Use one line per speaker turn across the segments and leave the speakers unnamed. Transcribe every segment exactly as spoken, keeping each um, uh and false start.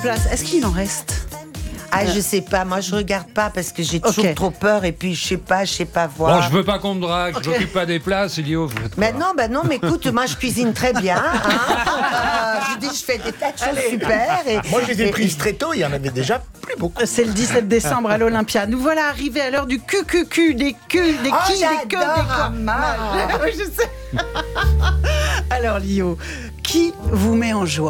Place. Est-ce qu'il en reste ?
Ah, je sais pas, moi je regarde pas parce que j'ai toujours
Okay.
trop peur et puis je sais pas, je sais pas voir.
Bon, je veux pas qu'on me drague,
Ok.
je m'occupe pas des places, Elio. vous faites quoi ?
Mais non, bah non, mais écoute, moi je cuisine très bien. Hein. Euh, je dis, je fais des tas de choses super. Et,
Moi, je les ai
et-
prises très tôt, il y en avait déjà plus beaucoup.
C'est le dix-sept décembre à l'Olympia. Nous voilà arrivés à l'heure du Q Q Q, des Q, des
Oh,
qui, des que,
j'adore,
des quoi.
Amar.
Oui, je sais. Alors, Lio, qui vous met en joie ?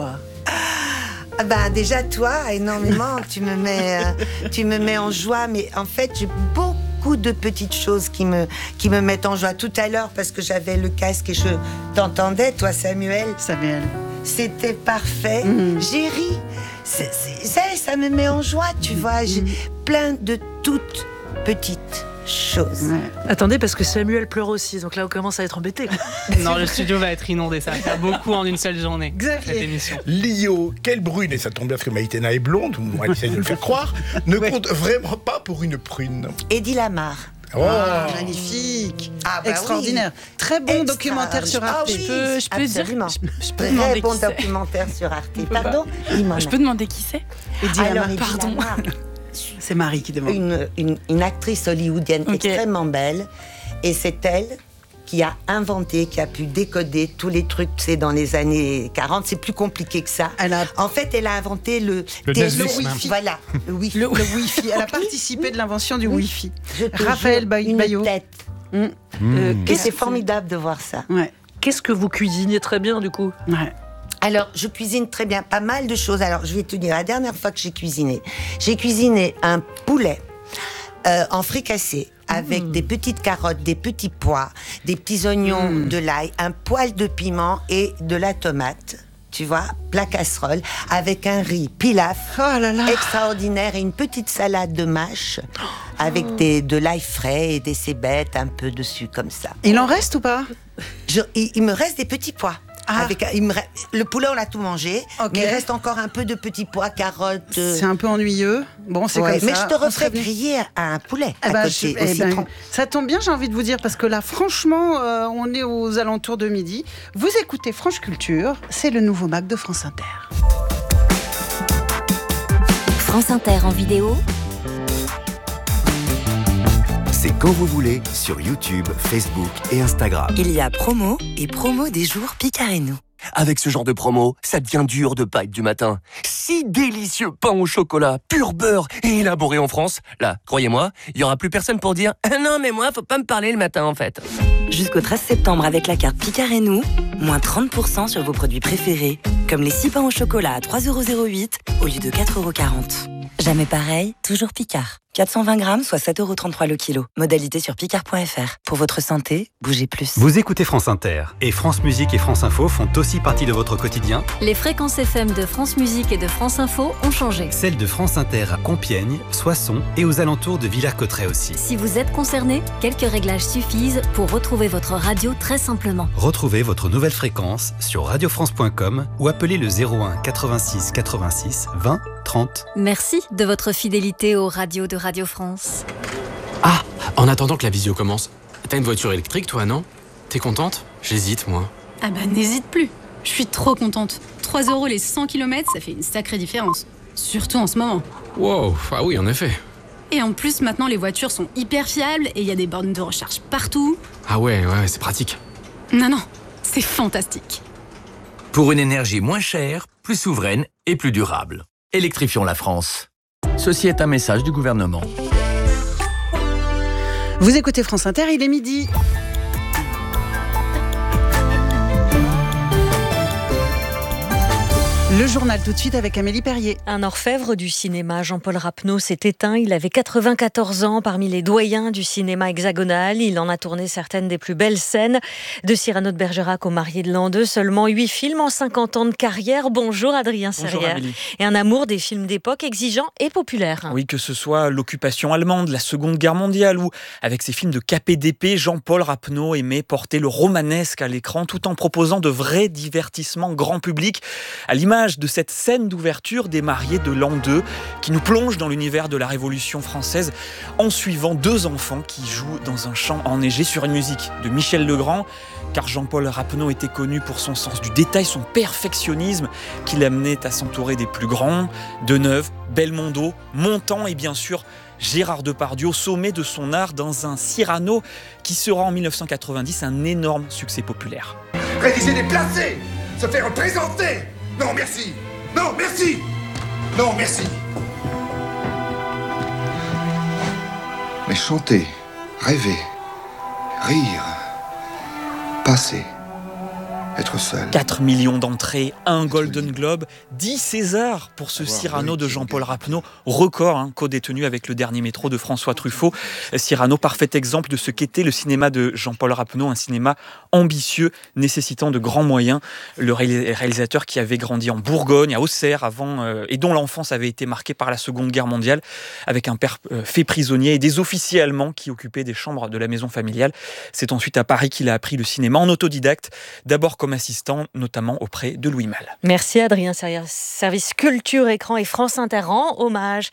Ah bah déjà toi, énormément, tu me mets, euh, tu me mets en joie, mais en fait j'ai beaucoup de petites choses qui me, qui me mettent en joie. Tout à l'heure, parce que j'avais le casque et je t'entendais, toi Samuel,
Samuel.
c'était parfait.
Mhm.
J'ai ri, c'est, c'est- ça, ça me met en joie, tu vois. J'ai plein de toutes petites choses.
Ouais.
Attendez, parce que Samuel pleure aussi, donc là on commence à être embêté.
Non, le studio va être inondé, ça va faire beaucoup en une seule journée,
Xavier.
cette émission.
Lio, quelle brune, et ça tombe bien parce que Maïtena est blonde, ou elle essaie de le faire croire, ne compte vraiment pas pour une prune.
Eddie Lamar.
Oh.
Ah, magnifique.
Ah bah
Extraordinaire. Très bon
Extra-
documentaire sur
Ah
Arte.
oui,
Je peux- je peux dire-
absolument.
je- je peux
Très
demander
bon
qui c'est.
documentaire sur Arte.
pas.
Pardon, dis-moi.
Je peux demander qui c'est ?
Eddie
Alors,
Lamar.
Eddie
pardon.
Lamar,
C'est Marie qui demande.
une, une, une actrice hollywoodienne
Ok.
extrêmement belle, et c'est elle qui a inventé, qui a pu décoder tous les trucs, c'est dans les années quarante, c'est plus compliqué que ça.
Elle a
En fait, elle a inventé le,
Le
télé-
nazisme.
Wi-Fi. Voilà, le Wi-Fi.
le, le Wi-Fi. Elle a participé de l'invention du
Oui.
Wi-Fi.
Je te
Raphaël
jure,
Bay-
une
Bayot.
tête.
Mm.
Euh,
Et
qu'est-ce,
c'est formidable de voir ça.
Ouais.
qu'est-ce que vous cuisinez très bien du coup ?
Ouais.
Alors, je cuisine très bien, pas mal de choses. Alors, je vais te dire, la dernière fois que j'ai cuisiné, j'ai cuisiné un poulet euh, en fricassé avec des petites carottes, des petits pois, des petits oignons, de l'ail, un poil de piment et de la tomate. Tu vois, plat casserole, avec un riz pilaf
Oh là là.
extraordinaire et une petite salade de mâche avec des, de l'ail frais et des cébettes un peu dessus comme ça.
Il en reste ou pas ?
Je- il, il me reste des petits pois.
Ah.
Avec, il me re- le poulet, on l'a tout mangé,
Ok.
mais il reste encore un peu de petits pois, carottes. euh,
C'est un peu ennuyeux. Bon, c'est
ouais,
comme
mais
ça.
je te
On
referai
serait venu-
griller un poulet
Eh
à
ben,
côté
je-
au
eh ben,
citron.
ça tombe bien, j'ai envie de vous dire, parce que là, franchement, euh, on est aux alentours de midi. Vous écoutez France Culture, c'est le nouveau Mac de France Inter.
France Inter en vidéo,
C'est quand vous voulez sur YouTube, Facebook et Instagram.
il y a promo et promo des jours Picard et nous.
Avec ce genre de promo, ça devient dur de pas être du matin. Si délicieux pain au chocolat, pur beurre et élaboré en France. Là, croyez-moi, il y aura plus personne pour dire ah non mais moi faut pas me parler le matin en fait.
Jusqu'au treize septembre avec la carte Picard et nous, moins trente pour cent sur vos produits préférés, comme les six pains au chocolat à trois euros zéro huit au lieu de quatre euros quarante. Jamais pareil, toujours Picard. quatre cent vingt grammes, soit sept euros trente-trois le kilo. Modalité sur picard point f r. Pour votre santé, bougez plus.
Vous écoutez France Inter et France Musique et France Info font aussi partie de votre quotidien.
Les fréquences F M de France Musique et de France Info ont changé.
Celles de France Inter à Compiègne, Soissons et aux alentours de Villers-Cotterêts aussi.
Si vous êtes concerné, quelques réglages suffisent pour retrouver votre radio très simplement.
Retrouvez votre nouvelle fréquence sur radio france point com ou appelez le zéro un quatre-vingt-six quatre-vingt-six vingt trente.
Merci de votre fidélité aux radios de Radio France.
Ah, en attendant que la visio commence, t'as une voiture électrique toi, non? T'es contente? J'hésite, moi.
Ah bah n'hésite plus. Je suis trop contente. trois euros les cent kilomètres, ça fait une sacrée différence. Surtout en ce moment.
Wow, ah oui, en effet.
Et en plus, maintenant, les voitures sont hyper fiables et il y a des bornes de recharge partout.
Ah ouais, ouais, c'est pratique.
Non, non, c'est fantastique.
Pour une énergie moins chère, plus souveraine et plus durable. Électrifions la France. Ceci est un message du gouvernement.
Vous écoutez France Inter, il est midi. Le journal tout de suite avec Amélie Perrier.
Un orfèvre du cinéma, Jean-Paul Rapneau, s'est éteint. Il avait quatre-vingt-quatorze ans, parmi les doyens du cinéma hexagonal. Il en a tourné certaines des plus belles scènes. De Cyrano de Bergerac au Marié de l'an deux, seulement huit films en cinquante ans de carrière. Bonjour Adrien Serrière. Et un amour des films d'époque exigeant et populaire.
Oui, que ce soit l'occupation allemande, la Seconde Guerre mondiale ou avec ses films de K P D P, Jean-Paul Rapneau aimait porter le romanesque à l'écran tout en proposant de vrais divertissements grand public, à l'image image de cette scène d'ouverture des Mariés de l'an deux qui nous plonge dans l'univers de la Révolution française en suivant deux enfants qui jouent dans un champ enneigé sur une musique de Michel Legrand, car Jean-Paul Rappeneau était connu pour son sens du détail, son perfectionnisme qui l'amenait à s'entourer des plus grands, Deneuve, Belmondo, Montand et bien sûr Gérard Depardieu au sommet de son art dans un Cyrano qui sera en dix-neuf cent quatre-vingt-dix un énorme succès populaire.
Rédiger des placés, se faire représenter. Non, merci. Non, merci. Non, merci. Mais chanter, rêver, rire, passer, être seul.
quatre millions d'entrées, un Golden Globe, dix Césars pour ce Cyrano de Jean-Paul Rappeneau, record hein, co-détenu avec Le Dernier Métro de François Truffaut. Cyrano, parfait exemple de ce qu'était le cinéma de Jean-Paul Rappeneau, un cinéma ambitieux, nécessitant de grands moyens. Le réalisateur qui avait grandi en Bourgogne, à Auxerre, avant, euh, et dont l'enfance avait été marquée par la Seconde Guerre mondiale, avec un père euh, fait prisonnier et des officiers allemands qui occupaient des chambres de la maison familiale. C'est ensuite à Paris qu'il a appris le cinéma en autodidacte, d'abord comme assistant, notamment auprès de Louis Malle.
Merci Adrien, service Culture Écran et France Inter rend hommage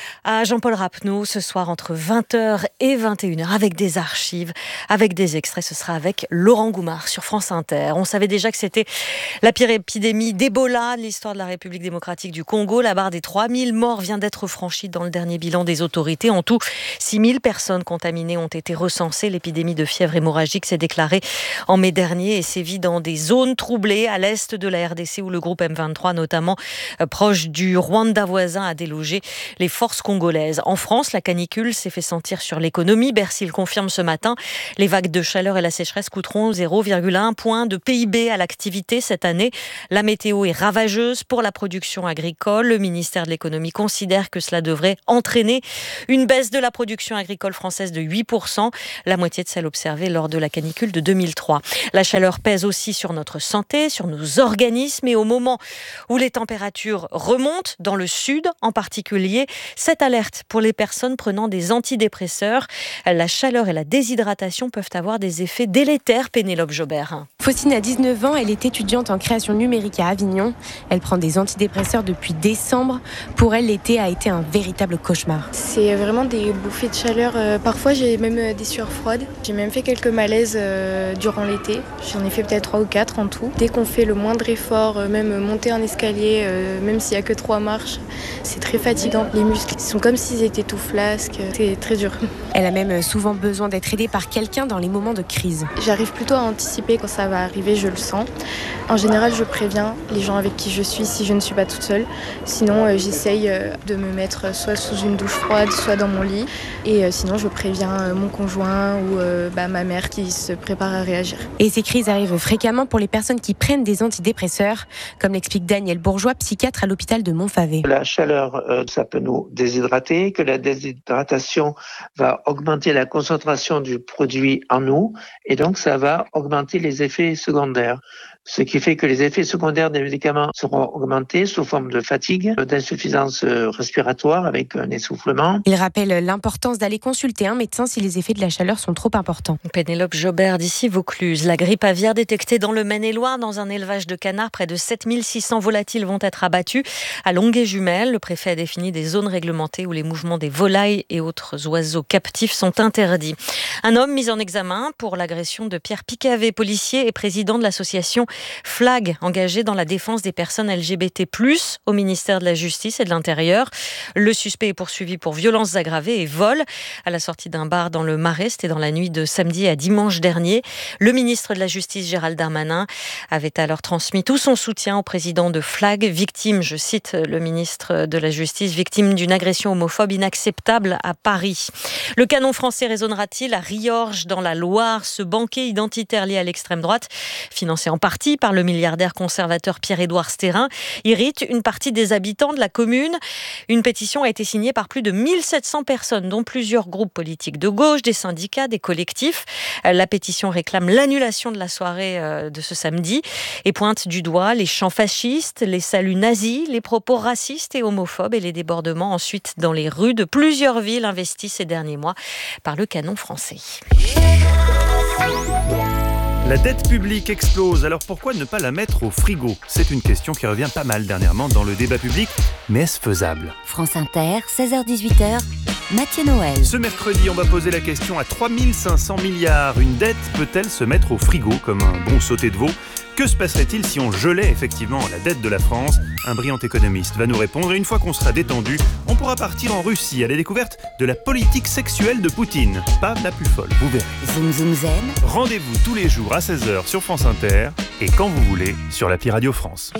à Jean-Paul Rappeneau ce soir entre vingt heures et vingt et une heures avec des archives, avec des extraits. Ce sera avec Laurent Goumard sur France Inter. On savait déjà que c'était la pire épidémie d'Ebola de l'histoire de la République démocratique du Congo. La barre des trois mille morts vient d'être franchie dans le dernier bilan des autorités. En tout, six mille personnes contaminées ont été recensées. L'épidémie de fièvre hémorragique s'est déclarée en mai dernier et sévit dans des zones troublées à l'est de la R D C où le groupe M vingt-trois, notamment euh, proche du Rwanda voisin, a délogé les forces congolaises. En France, la canicule s'est fait sentir sur l'économie. Bercy le confirme ce matin. Les vagues de chaleur et la sécheresse coûteront zéro virgule un point de P I B à l'activité cette année. La météo est ravageuse pour la production agricole. Le ministère de l'économie considère que cela devrait entraîner une baisse de la production agricole française de huit pour cent, la moitié de celle observée lors de la canicule de deux mille trois. La chaleur pèse aussi sur notre santé, sur nos organismes et au moment où les températures remontent, dans le sud en particulier, cette alerte pour les personnes prenant des antidépresseurs. La chaleur et la déshydratation peuvent avoir des effets délétères, Pénélope Jobert.
Faustine a dix-neuf ans, elle est étudiante en création numérique à Avignon. Elle prend des antidépresseurs depuis décembre. Pour elle, l'été a été un véritable cauchemar.
C'est vraiment des bouffées de chaleur. Parfois, j'ai même des sueurs froides. J'ai même fait quelques malaises durant l'été. J'en ai fait peut-être trois ou quatre en tout. Dès qu'on fait le moindre effort, même monter un escalier, même s'il n'y a que trois marches, c'est très fatigant. Les muscles sont comme s'ils étaient tout flasques. C'est très dur.
Elle a même souvent besoin d'être aidée par quelqu'un dans les moments de crise.
J'arrive plutôt à anticiper quand ça va arriver, je le sens. En général, je préviens les gens avec qui je suis si je ne suis pas toute seule. Sinon, euh, j'essaye euh, de me mettre soit sous une douche froide, soit dans mon lit. Et euh, sinon, je préviens euh, mon conjoint ou euh, bah, ma mère qui se prépare à réagir.
Et ces crises arrivent fréquemment pour les personnes qui prennent des antidépresseurs, comme l'explique Daniel Bourgeois, psychiatre à l'hôpital de Montfavet.
La chaleur, euh, ça peut nous déshydrater, que la déshydratation va augmenter la concentration du produit en nous, et donc ça va augmenter les effets secondaires. Ce qui fait que les effets secondaires des médicaments seront augmentés sous forme de fatigue, d'insuffisance respiratoire avec un essoufflement.
Il rappelle l'importance d'aller consulter un médecin si les effets de la chaleur sont trop importants.
Pénélope Jobert d'ici Vaucluse. La grippe aviaire détectée dans le Maine-et-Loire dans un élevage de canards. Près de sept mille six cents volatiles vont être abattus. À Longuet-Jumelles, le préfet a défini des zones réglementées où les mouvements des volailles et autres oiseaux captifs sont interdits. Un homme mis en examen pour l'agression de Pierre Picavet, policier et président de l'association Flag, engagé dans la défense des personnes L G B T plus, au ministère de la Justice et de l'Intérieur. Le suspect est poursuivi pour violences aggravées et vol à la sortie d'un bar dans le Marais. C'était dans la nuit de samedi à dimanche dernier. Le ministre de la Justice, Gérald Darmanin, avait alors transmis tout son soutien au président de Flag, victime, je cite le ministre de la Justice, victime d'une agression homophobe inacceptable à Paris. Le canon français résonnera-t-il à Riorges dans la Loire? Ce banquet identitaire lié à l'extrême droite, financé en partie par le milliardaire conservateur Pierre-Édouard Stérin, irrite une partie des habitants de la commune. Une pétition a été signée par plus de mille sept cents personnes, dont plusieurs groupes politiques de gauche, des syndicats, des collectifs. La pétition réclame l'annulation de la soirée de ce samedi et pointe du doigt les chants fascistes, les saluts nazis, les propos racistes et homophobes et les débordements ensuite dans les rues de plusieurs villes investies ces derniers mois par le canon français.
La dette publique explose, alors pourquoi ne pas la mettre au frigo ? C'est une question qui revient pas mal dernièrement dans le débat public, mais est-ce faisable ?
France Inter, seize heures dix-huit heures, Mathieu Noël.
Ce mercredi, on va poser la question à trois mille cinq cents milliards. Une dette peut-elle se mettre au frigo comme un bon sauté de veau ? Que se passerait-il si on gelait effectivement la dette de la France ? Un brillant économiste va nous répondre et une fois qu'on sera détendu, on pourra partir en Russie à la découverte de la politique sexuelle de Poutine. Pas la plus folle, vous verrez.
Zoom Zoom Zen.
Rendez-vous tous les jours à seize heures sur France Inter et quand vous voulez sur l'appli Radio France.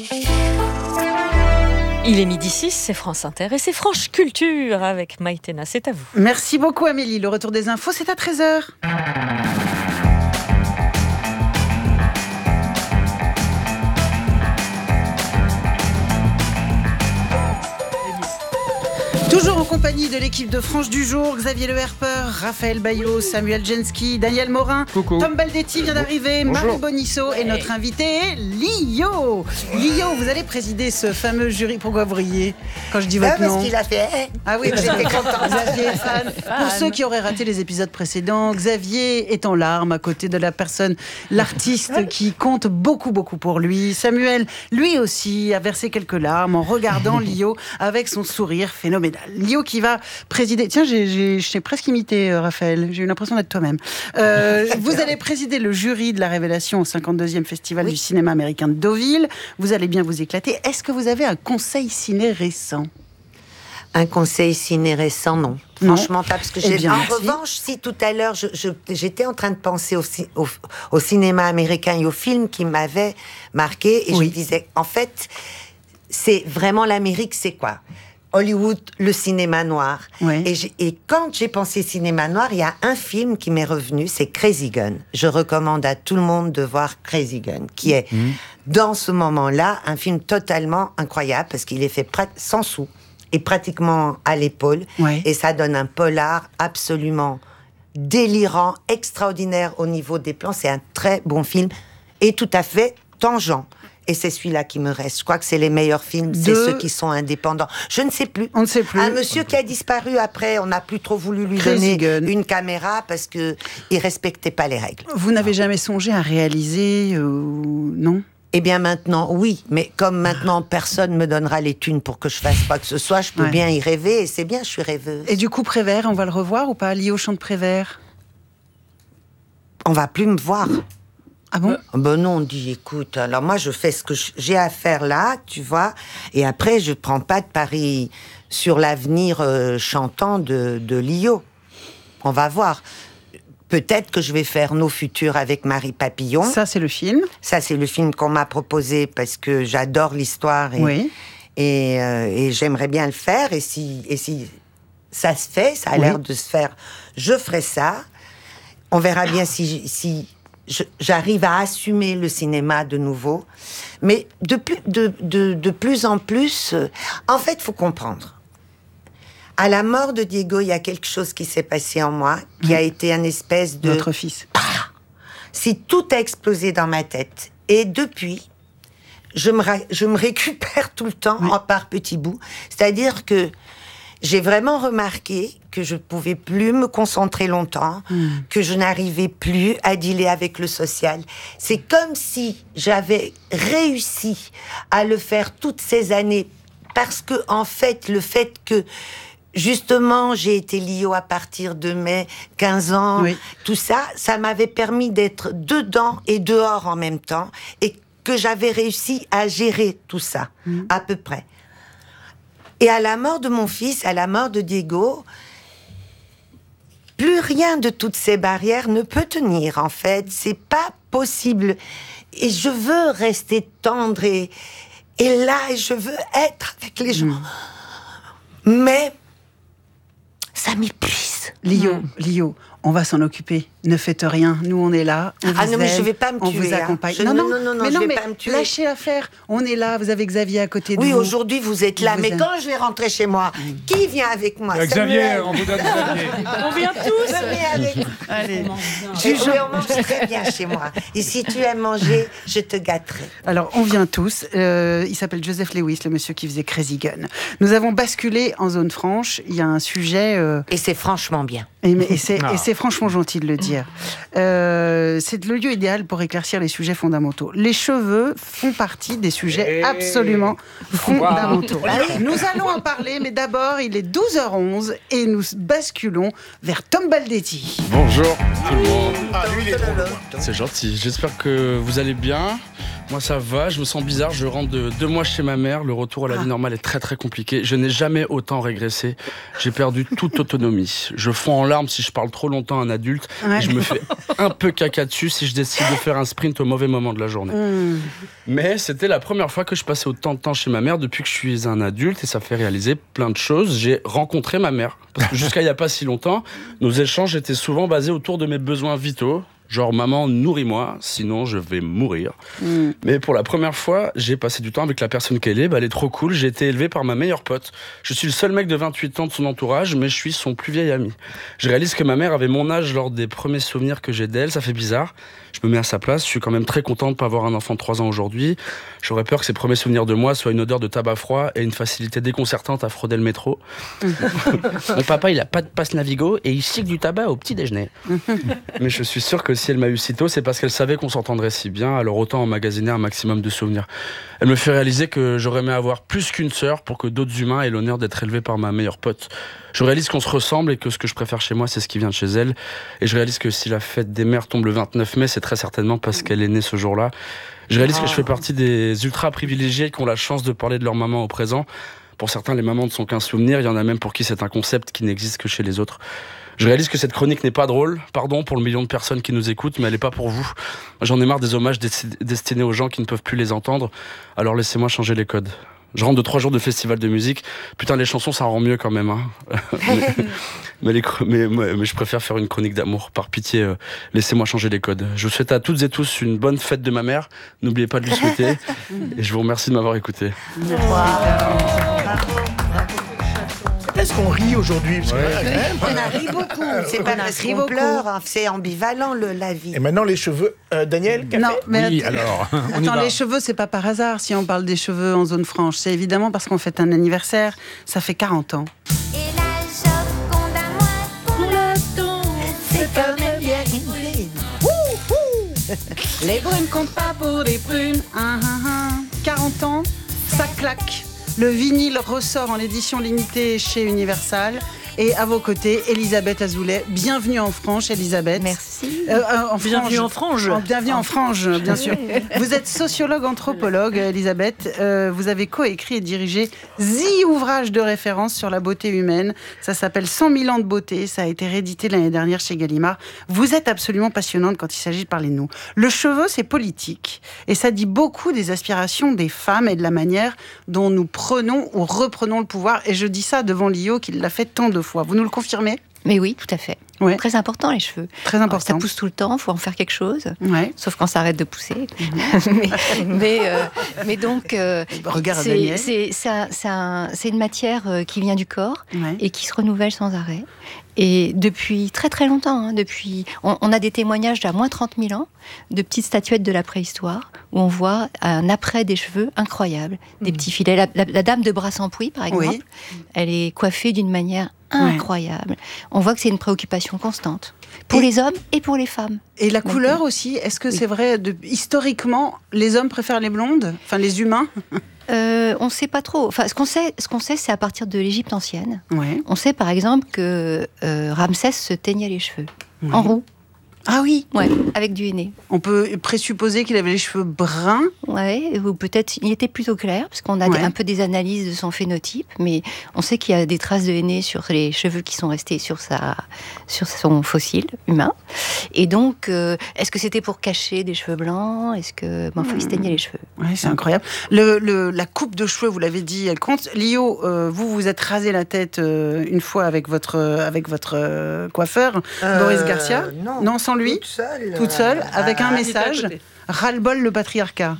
Il est midi six, c'est France Inter et c'est Franche Culture avec Maïtena, c'est à vous.
Merci beaucoup Amélie, le retour des infos c'est à treize heures. Toujours en compagnie de l'équipe de Franche du jour, Xavier Le Herpeur, Raphaël Bayot, Samuel Genski, Daniel Morin,
Coucou.
Tom Baldetti vient d'arriver,
Bonjour.
Marie Bonisso et notre invité Lio. Lio, vous allez présider ce fameux jury. Pourquoi vous riez quand je dis votre
ah,
nom ?
Parce qu'il a fait.
Ah oui, j'étais content. Xavier est fan. Pour ceux qui auraient raté les épisodes précédents, Xavier est en larmes à côté de la personne, l'artiste qui compte beaucoup, beaucoup pour lui. Samuel, lui aussi, a versé quelques larmes en regardant Lio avec son sourire phénoménal. Lio qui va présider... Tiens, j'ai, j'ai, je t'ai presque imité, euh, Raphaël. J'ai eu l'impression d'être toi-même. Euh, vous allez présider le jury de la Révélation au cinquante-deuxième Festival oui. du cinéma américain de Deauville. Vous allez bien vous éclater. Est-ce que vous avez un conseil ciné récent ?
Un conseil ciné récent, non.
non.
Franchement, pas. Parce que
eh
j'ai...
bien,
en
merci.
revanche, si tout à l'heure, je, je, j'étais en train de penser au, au, au cinéma américain et aux films qui m'avaient marqué. Et oui. je me disais, en fait, c'est vraiment l'Amérique, c'est quoi ? Hollywood, le cinéma noir.
Oui.
Et, j'ai, et quand j'ai pensé cinéma noir, il y a un film qui m'est revenu, c'est Crazy Gun. Je recommande à tout le monde de voir Crazy Gun, qui est, mmh. dans ce moment-là, un film totalement incroyable, parce qu'il est fait prat- sans sous, et pratiquement à l'épaule.
Oui.
Et ça donne un polar absolument délirant, extraordinaire au niveau des plans. C'est un très bon film, et tout à fait tangent. Et c'est celui-là qui me reste. Je crois que c'est les meilleurs films, c'est de... ceux qui sont indépendants. Je ne sais plus.
On ne sait plus.
Un monsieur qui a disparu après, on n'a plus trop voulu lui
Crazy
donner
Gun.
Une caméra parce qu'il ne respectait pas les règles.
Vous n'avez jamais songé à réaliser, euh, non ?
Eh bien maintenant, oui. Mais comme maintenant, personne ne me donnera les thunes pour que je fasse quoi que ce soit, je peux ouais. bien y rêver. Et c'est bien, je suis rêveuse.
Et du coup, Prévert, on va le revoir ou pas ? Lio chante Prévert ?
On ne va plus me voir.
Ah bon ?
Ben non, on dit, écoute, alors moi je fais ce que j'ai à faire là, tu vois, et après je prends pas de pari sur l'avenir euh, chantant de, de Lio. On va voir. Peut-être que je vais faire Nos Futurs avec Marie Papillon.
Ça, c'est le film.
Ça, c'est le film qu'on m'a proposé parce que j'adore l'histoire et,
oui.
et, euh, et j'aimerais bien le faire. Et si, et si ça se fait, ça a
oui.
l'air de se faire, je ferai ça. On verra bien si... si Je, j'arrive à assumer le cinéma de nouveau. Mais de plus, de, de, de plus en plus... Euh, en fait, il faut comprendre. À la mort de Diego, il y a quelque chose qui s'est passé en moi, qui mmh. a été un espèce de...
Votre fils.
Ah, si tout a explosé dans ma tête. Et depuis, je me, ra- je me récupère tout le temps, oui. en par petits bouts. C'est-à-dire que j'ai vraiment remarqué que je ne pouvais plus me concentrer longtemps, mmh. que je n'arrivais plus à dealer avec le social. C'est comme si j'avais réussi à le faire toutes ces années, parce que, en fait, le fait que, justement, j'ai été Lio à partir de mes quinze ans, oui. tout ça, ça m'avait permis d'être dedans et dehors en même temps, et que j'avais réussi à gérer tout ça, mmh. à peu près. Et à la mort de mon fils, à la mort de Diego, plus rien de toutes ces barrières ne peut tenir, en fait. C'est pas possible. Et je veux rester tendre et, et là, je veux être avec les gens. Mmh. Mais ça m'épuise.
Lio, mmh. Lio, on va s'en occuper. Ne faites rien. Nous, on est là. On
ah
vous
non, mais
aime,
je vais pas me tuer.
On vous accompagne.
Hein. Je,
non, non,
non, non, non,
mais
je
non,
vais
mais
pas me tuer.
Lâchez l'affaire. On est là. Vous avez Xavier à côté de
oui,
vous.
Oui, aujourd'hui, vous êtes là. Vous mais aime. Quand je vais rentrer chez moi, mmh. qui vient avec moi?
Xavier, on vous donne Xavier.
On vient tous.
Avec...
Allez.
Tu joues, on mange très bien chez moi. Et si tu aimes manger, je te gâterai.
Alors, on vient tous. Euh, il s'appelle Joseph Lewis, le monsieur qui faisait Crazy Gun. Nous avons basculé en zone franche. Il y a un sujet... Euh...
Et c'est franchement bien. bien.
Et, mais- et c'est
Ah.
et c'est franchement gentil de le dire. Euh, c'est le lieu idéal pour éclaircir les sujets fondamentaux. Les cheveux font partie des sujets absolument fondamentaux.
Wow.
Nous allons en parler, mais d'abord, il est douze heures onze et nous basculons vers Tom Baldetti.
Bonjour tout le monde.
Ah, lui, il est drôle.
C'est gentil. J'espère que vous allez bien. Moi, ça va. Je me sens bizarre. Je rentre de deux mois chez ma mère. Le retour à la vie normale est très très compliqué. Je n'ai jamais autant régressé. J'ai perdu toute autonomie. Je fonds en larmes si je parle trop longtemps à un adulte.
Ouais.
Et je me fais un peu caca dessus si je décide de faire un sprint au mauvais moment de la journée.
Mmh.
Mais c'était la première fois que je passais autant de temps chez ma mère depuis que je suis un adulte et ça fait réaliser plein de choses. J'ai rencontré ma mère. Parce que jusqu'à il n'y a pas si longtemps, nos échanges étaient souvent basés autour de mes besoins vitaux. Genre, maman, nourris-moi, sinon je vais mourir.
Mmh.
Mais pour la première fois, j'ai passé du temps avec la personne qu'elle est. Bah, elle est trop cool. J'ai été élevé par ma meilleure pote. Je suis le seul mec de vingt-huit ans de son entourage, mais je suis son plus vieil ami. Je réalise que ma mère avait mon âge lors des premiers souvenirs que j'ai d'elle. Ça fait bizarre. Je me mets à sa place. Je suis quand même très content de ne pas avoir un enfant de trois ans aujourd'hui. J'aurais peur que ses premiers souvenirs de moi soient une odeur de tabac froid et une facilité déconcertante à frauder le métro. Mon papa, il a pas de passe Navigo et il chique du tabac au petit déjeuner. Mais je suis sûr que si elle m'a eu si tôt, c'est parce qu'elle savait qu'on s'entendrait si bien, alors autant emmagasiner un maximum de souvenirs. Elle me fait réaliser que j'aurais aimé avoir plus qu'une sœur pour que d'autres humains aient l'honneur d'être élevés par ma meilleure pote. Je réalise qu'on se ressemble et que ce que je préfère chez moi, c'est ce qui vient de chez elle. Et je réalise que si la fête des mères tombe le vingt-neuf mai, c'est très certainement parce qu'elle est née ce jour-là. Je réalise que je fais partie des ultra privilégiés qui ont la chance de parler de leur maman au présent. Pour certains, les mamans ne sont qu'un souvenir. Il y en a même pour qui c'est un concept qui n'existe que chez les autres. Je réalise que cette chronique n'est pas drôle. Pardon pour le million de personnes qui nous écoutent, mais elle n'est pas pour vous. J'en ai marre des hommages destinés aux gens qui ne peuvent plus les entendre. Alors laissez-moi changer les codes. Je rentre de trois jours de festival de musique. Putain, les chansons, ça rend mieux quand même. Hein. mais, mais, les, mais, mais, mais je préfère faire une chronique d'amour. Par pitié, euh, laissez-moi changer les codes. Je vous souhaite à toutes et tous une bonne fête de ma mère. N'oubliez pas de lui souhaiter. Et je vous remercie de m'avoir écouté.
Est-ce qu'on rit aujourd'hui? Parce que,
Oui.
ouais, quand même,
On a ri beaucoup. C'est pas parce qu'on pleure, hein, c'est ambivalent le, la vie.
Et maintenant, les cheveux. Euh, Daniel, café?
Non, mais
oui,
att-
alors. on y
Attends,
va.
les cheveux, c'est pas par hasard si on parle des cheveux en zone franche. C'est évidemment parce qu'on fête un anniversaire. Ça fait quarante ans.
C'est comme bien
Les brunes comptent pas pour des prunes. Ah, ah, ah. quarante ans, ça claque. Le vinyle ressort en édition limitée chez Universal. Et à vos côtés, Elisabeth Azoulay. Bienvenue en Franche, Elisabeth.
Merci.
Euh, euh, en
Bienvenue
frange.
en frange.
En- bienvenue en frange, bien sûr. Vous êtes sociologue anthropologue, Elisabeth. Euh, vous avez coécrit et dirigé dix ouvrages de référence sur la beauté humaine. Ça s'appelle cent mille ans de beauté. Ça a été réédité l'année dernière chez Gallimard. Vous êtes absolument passionnante quand il s'agit de parler de nous. Le cheveu, c'est politique. Et ça dit beaucoup des aspirations des femmes et de la manière dont nous prenons ou reprenons le pouvoir. Et je dis ça devant Lio, qui l'a fait tant de fois. Vous nous le confirmez ?
Mais oui, tout à fait.
Ouais.
Très important, les cheveux.
Très important.
Ça pousse tout le temps, il faut en faire quelque chose.
Ouais.
Sauf quand ça arrête de pousser. mais, mais, euh, mais donc, euh,
Regarde à
c'est,
Daniel.
c'est, c'est, un- c'est, un- c'est une matière euh, qui vient du corps
Ouais.
et qui se renouvelle sans arrêt. Et depuis très très longtemps, hein, depuis, on, on a des témoignages d'à moins trente mille ans, de petites statuettes de la préhistoire, où on voit un après des cheveux incroyable, des petits filets. La, la- la dame de Brassempouy, par exemple,
Oui.
elle est coiffée d'une manière incroyable. On voit que c'est une préoccupation constante, pour les hommes et pour les femmes.
Et la
Donc,
couleur aussi, est-ce que c'est vrai, de, historiquement, les hommes préfèrent les blondes? Enfin, les humains?
Euh, on ne sait pas trop. Enfin, ce qu'on sait, ce qu'on sait, c'est à partir de l'Égypte ancienne.
Ouais.
On sait par exemple que euh, Ramsès se teignait les cheveux
Ouais.
en roux.
Ah oui.
Ouais, avec du henné.
On peut présupposer qu'il avait les cheveux bruns.
Ouais, ou peut-être il était plutôt clair, parce qu'on a
Ouais.
des- un peu des analyses de son phénotype, mais on sait qu'il y a des traces de henné sur les cheveux qui sont restés sur, sa, sur son fossile humain. Et donc, euh, est-ce que c'était pour cacher des cheveux blancs? Est-ce que. Bon, il se teignait les cheveux.
Ouais, c'est incroyable. Le, le- la coupe de cheveux, vous l'avez dit, elle compte. Lio, euh, vous vous êtes rasé la tête euh, une fois avec votre, avec votre euh, coiffeur,
Euh,
Boris Garcia.
non.
sans lui.
Toute seule.
Toute seule, avec un
Ah,
message. Ras-le-bol le patriarcat.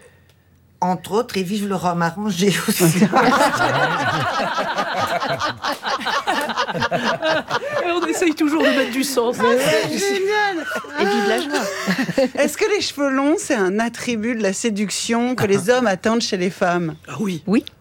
Entre autres, et vive le rhum arrangé aussi.
On essaye toujours de mettre du sens.
Génial.
Et vive la joie.
Est-ce que les cheveux longs, c'est un attribut de la séduction que les hommes attendent chez les femmes?
Ah oui.
Oui.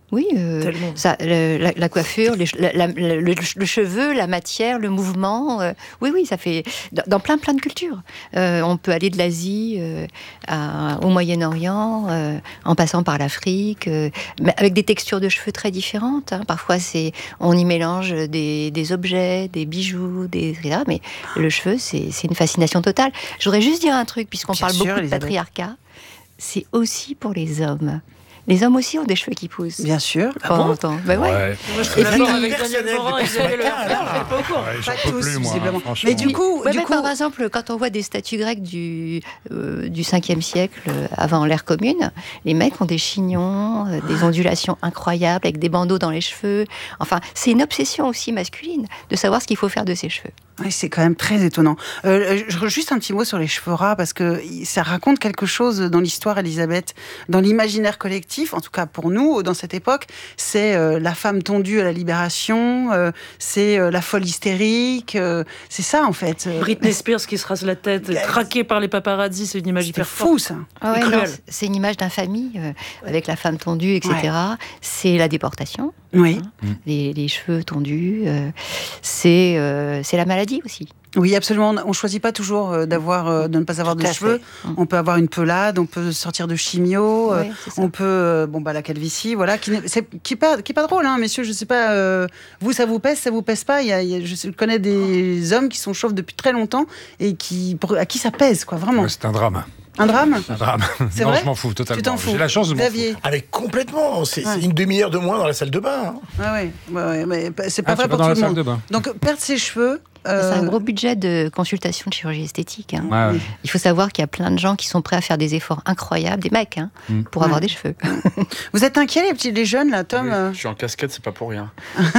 Oui, euh, ça, le, la, la coiffure, les, la, la, le, le, le cheveu, la matière, le mouvement. Euh, oui, oui, ça fait dans, dans plein plein de cultures. Euh, on peut aller de l'Asie euh, à, au Moyen-Orient, euh, en passant par l'Afrique, euh, mais avec des textures de cheveux très différentes. Hein. Parfois, c'est on y mélange des, des objets, des bijoux, des et cetera. Mais le cheveu, c'est, c'est une fascination totale. Je voudrais juste dire un truc, puisqu'on Bien parle sûr, beaucoup de patriarcat. C'est aussi pour les hommes. Les hommes aussi ont des cheveux qui poussent.
Bien sûr.
Ah bon ben ouais.
ouais. Moi, je suis d'accord avec Daniel Morin et Isabelle Lerner. Pas encore.
Pas tous, plus, moi, visiblement. Hein, mais du coup,
ouais,
du
mais
coup...
par exemple, quand on voit des statues grecques du euh, du cinquième siècle, euh, avant l'ère commune, les mecs ont des chignons, euh, des ondulations incroyables, avec des bandeaux dans les cheveux. Enfin, c'est une obsession aussi masculine de savoir ce qu'il faut faire de ses cheveux.
Oui, c'est quand même très étonnant. Euh, juste un petit mot sur les cheveux ras, parce que ça raconte quelque chose dans l'histoire, Elisabeth, dans l'imaginaire collectif, en tout cas pour nous, dans cette époque, c'est euh, la femme tondue à la libération, euh, c'est euh, la folle hystérique, euh, c'est ça en fait.
Britney Spears qui se rase la tête, traquée par les paparazzis, c'est une image hyper
forte. C'est fou ça.
Ah ouais, non, c'est une image d'infamie, euh, avec la femme tondue, et cetera. Ouais. C'est la déportation.
Oui.
Hein, mmh. les, les cheveux tondus, euh, c'est, euh, c'est la maladie aussi.
Oui, absolument. On ne choisit pas toujours d'avoir, euh, de ne pas avoir Tout de cheveux. Fait. On peut avoir une pelade, on peut sortir de chimio, ouais, on peut, euh, bon bah la calvitie, voilà, qui n'est c'est, qui est pas, qui est pas drôle, hein, messieurs. Je sais pas, euh, vous ça vous pèse, ça vous pèse pas. Il y a, il y a, je connais des hommes qui sont chauves depuis très longtemps et qui, pour, à qui ça pèse, quoi, vraiment.
Ouais, c'est un drame.
Un drame
Un drame.
C'est
non,
vrai
je m'en fous totalement.
Tu t'en fous.
J'ai la chance de m'en
Xavier.
foutre.
Allez, complètement. C'est,
ouais.
c'est une demi-heure de moins dans la salle de bain. Hein.
Ah ouais, ouais, ouais, mais c'est pas
ah,
vrai
c'est
pour
pas dans
tout
la
le
salle
monde.
De bain.
Donc perdre ses cheveux.
Euh... C'est un gros budget de consultation de chirurgie esthétique. Hein.
Ouais, ouais.
Il faut savoir qu'il y a plein de gens qui sont prêts à faire des efforts incroyables, des mecs, hein, mmh. pour ouais. avoir des cheveux.
Vous êtes inquiets les petits, les jeunes là, Tom?
Oui, je suis en casquette, c'est pas pour rien.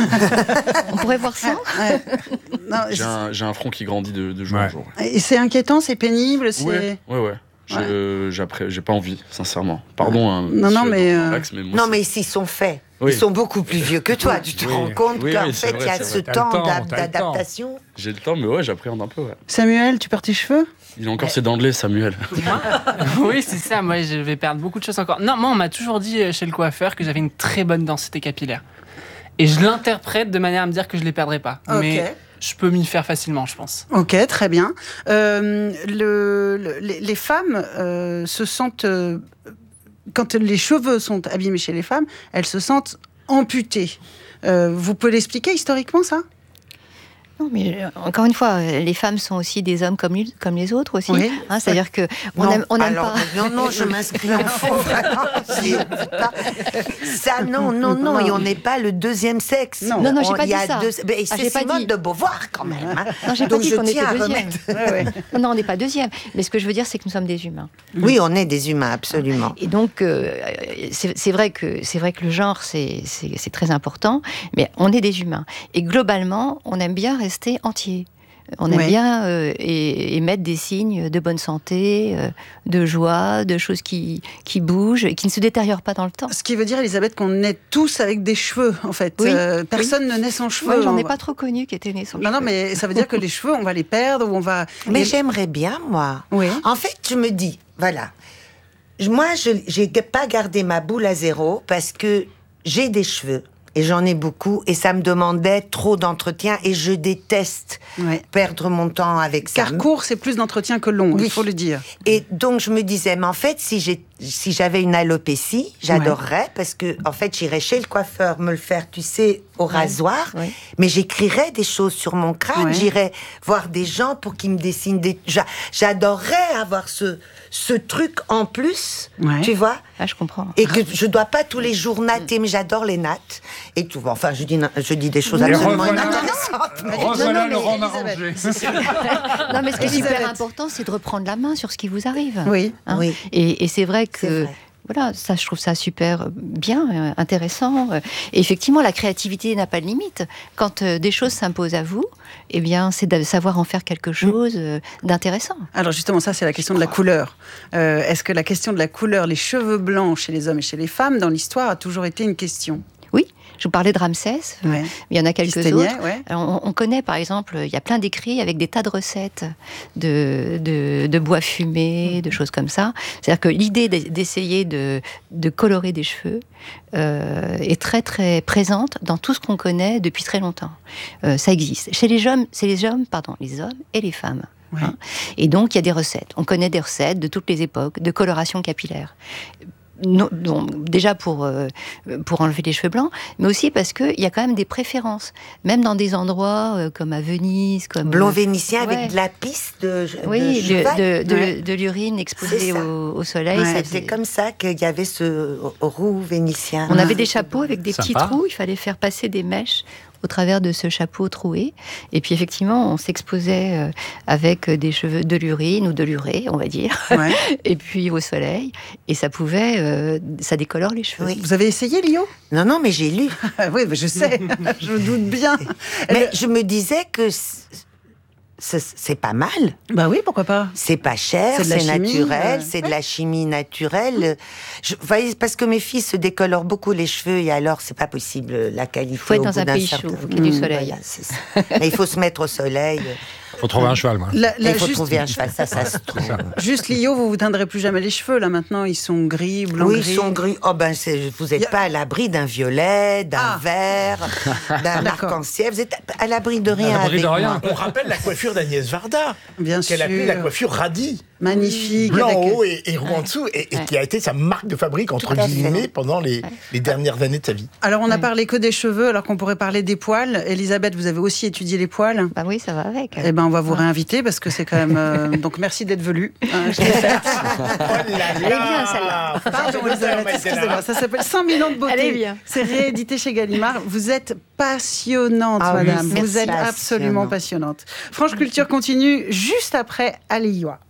On pourrait voir ça.
Ouais. Non,
j'ai, un, j'ai un front qui grandit de, de jour
ouais.
en jour.
Et c'est inquiétant, c'est pénible, c'est.
Ouais, ouais, ouais. J'ai, ouais. euh, j'ai, après, j'ai pas envie, sincèrement. Pardon. Hein,
non, non, mais. Euh...
Max, mais moi,
non,
c'est...
mais s'ils sont faits.
Oui.
Ils sont beaucoup plus vieux que toi. Tu te
oui.
rends compte
oui,
qu'en
oui,
fait, il y a ce temps, temps d'adaptation.
J'ai le temps, mais ouais, j'appréhende un peu. Ouais.
Samuel, tu perds tes cheveux?
Il a encore ses dents de lait, Samuel.
Oui, c'est ça. Moi, je vais perdre beaucoup de choses encore. Non, moi, on m'a toujours dit chez le coiffeur que j'avais une très bonne densité capillaire. Et je l'interprète de manière à me dire que je les perdrai pas.
Okay.
Mais je peux m'y faire facilement, je pense.
Ok, très bien. Euh, le, le, les, les femmes euh, se sentent... Euh, quand les cheveux sont abîmés chez les femmes, elles se sentent amputées. Euh, vous pouvez l'expliquer historiquement, ça ?
Non, mais encore une fois, les femmes sont aussi des hommes comme, lui, comme les autres aussi.
Oui.
Hein, c'est-à-dire que on
non,
aime, on aime
alors,
pas.
Non, non, je m'inscris en fond. Pas... Ça, non, non, non, non, et on n'est pas le deuxième sexe.
Non, non, non j'ai
on,
pas dit ça.
Deux... Ben,
ah,
c'est
j'ai pas
Simone
dit.
de Beauvoir quand même. Hein.
Non, j'ai
Donc
pas dit
je
qu'on était deuxième.
ouais, ouais.
Non, non, on n'est pas deuxième. Mais ce que je veux dire, c'est que nous sommes des humains.
Oui, on est des humains, absolument.
Et donc, euh, c'est, c'est vrai que c'est vrai que le genre, c'est, c'est, c'est très important, mais on est des humains. Et globalement, on aime bien rester entier. On aime ouais. bien euh, et, et mettre des signes de bonne santé, euh, de joie, de choses qui, qui bougent, et qui ne se détériorent pas dans le temps.
Ce qui veut dire, Elisabeth, qu'on naît tous avec des cheveux, en fait.
Oui.
Euh, personne oui. ne naît sans cheveux.
Ouais, j'en ai
va...
pas trop connu qui était né sans
non,
cheveux.
Non, mais ça veut dire que les cheveux, on va les perdre, ou on va...
Mais
et...
j'aimerais bien, moi.
Oui.
En fait, je me dis, voilà, moi, je n'ai pas gardé ma boule à zéro parce que j'ai des cheveux. Et j'en ai beaucoup, et ça me demandait trop d'entretien, et je déteste ouais. perdre mon temps avec ça.
Car court, c'est plus d'entretien que long, oui. il faut le dire.
Et donc, je me disais, mais en fait, si, j'ai, si j'avais une alopécie, j'adorerais, ouais. parce que, en fait, j'irais chez le coiffeur me le faire, tu sais, au ouais. rasoir, ouais. mais j'écrirais des choses sur mon crâne, ouais. j'irais voir des gens pour qu'ils me dessinent des... J'a, j'adorerais avoir ce... ce truc en plus, ouais. tu vois.
Ah, je comprends.
Et que je dois pas tous les jours natter, mais j'adore les nattes. Et tout. Enfin, je dis, je dis des choses absolument inintéressantes.
Rosanna le rend arrangé.
Non, mais ce qui est super important, c'est de reprendre la main sur ce qui vous arrive.
Oui.
Hein
oui.
Et, et c'est vrai que...
C'est vrai.
Voilà, ça, je trouve ça super bien, intéressant. Et effectivement, la créativité n'a pas de limite. Quand euh, des choses s'imposent à vous, eh bien, c'est de savoir en faire quelque chose euh, d'intéressant.
Alors justement, ça, c'est la question de la couleur. Euh, est-ce que la question de la couleur, les cheveux blancs chez les hommes et chez les femmes, dans l'histoire, a toujours été une question ?
Oui, je vous parlais de Ramsès,
Ouais.
il y en a quelques
Qui se teignait,
autres.
ouais.
Alors, on, on connaît par exemple, il y a plein d'écrits avec des tas de recettes de, de, de bois fumé, de choses comme ça. C'est-à-dire que l'idée d'essayer de, de colorer des cheveux euh, est très très présente dans tout ce qu'on connaît depuis très longtemps. Euh, ça existe. Chez les hommes, c'est les hommes, pardon, les hommes et les femmes.
Ouais.
Hein. Et donc il y a des recettes. On connaît des recettes de toutes les époques de coloration capillaire. Non, non, déjà pour, euh, pour enlever les cheveux blancs, mais aussi parce qu'il y a quand même des préférences. Même dans des endroits euh, comme à Venise, comme...
Blond vénitien
Ouais.
avec de la piste de,
Oui,
de
de,
cheval.
de, de,
Ouais.
de l'urine exposée
C'est ça.
au, au soleil.
Ouais,
ça
c'est
faisait-
comme ça qu'il y avait ce roux vénitien.
On avait des chapeaux avec des petits
Sympa.
trous, il fallait faire passer des mèches au travers de ce chapeau troué. Et puis effectivement, on s'exposait euh, avec des cheveux, de l'urine ou de l'urée, on va dire,
Ouais.
et puis au soleil. Et ça pouvait, euh, ça décolore les cheveux.
Vous avez essayé, Lio?
Non, non, mais j'ai lu.
Oui, mais je sais, je me doute bien.
Mais je me disais que c- c- c'est pas mal.
Bah oui, pourquoi pas.
C'est pas cher,
C'est de la
c'est
chimie,
naturel,
euh,
c'est de la chimie naturelle. Je, vous voyez, parce que mes filles se décolorent beaucoup les cheveux et alors c'est pas possible la qualité.
Faut être
au
dans
bout
un
d'un
pays
certain-
chaud, faut qu'il y ait du
Mmh,
soleil.
voilà, c'est ça. Mais il faut se mettre au soleil.
Faut trouver un cheval, moi.
La- la
il faut
juste-
trouver un cheval, ça, ça se trouve.
Juste, Lio, vous vous teindrez plus jamais les cheveux, là, maintenant, ils sont gris, blanc,
Oui,
gris.
ils sont gris. Oh ben, c'est- vous n'êtes pas à l'abri d'un violet, d'un
Ah.
vert, d'un
D'accord.
arc-en-ciel. Vous êtes à l'abri de rien.
À l'abri
avec
de rien.
moi.
On rappelle la coiffure d'Agnès Varda,
Bien
qu'elle
sûr.
appelait la coiffure radie.
Magnifique.
Blanc
avec-
en haut et, et roux en dessous, et, et qui a été sa marque de fabrique, entre
Tout à fait.
guillemets, pendant les, les dernières années de sa vie.
Alors, on a parlé que des cheveux, alors qu'on pourrait parler des poils. Elisabeth, vous avez aussi étudié les poils.
Bah oui, ça va avec.
Eh ben, on va vous réinviter parce que c'est quand même. euh, Donc, merci d'être venu. Hein, je l'ai fait.
Elle est bien celle-là.
Pardon, Elisabeth, excusez-moi. Ça s'appelle cent mille ans de beauté.
Elle est bien.
C'est réédité chez Gallimard. Vous êtes passionnante,
Ah oui,
madame.
merci.
Vous êtes
Passionnant.
absolument passionnante. Franche Culture continue juste après Aliwa.